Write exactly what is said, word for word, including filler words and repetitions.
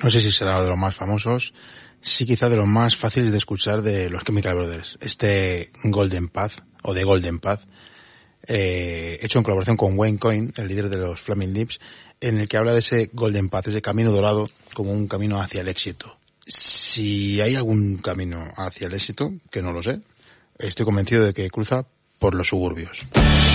No sé si será de los más famosos, sí quizá de los más fáciles de escuchar de los Chemical Brothers. Este Golden Path, o The Golden Path, eh, hecho en colaboración con Wayne Coyne, el líder de los Flaming Lips, en el que habla de ese Golden Path, ese camino dorado como un camino hacia el éxito. Si hay algún camino hacia el éxito, que no lo sé, estoy convencido de que cruza por los suburbios.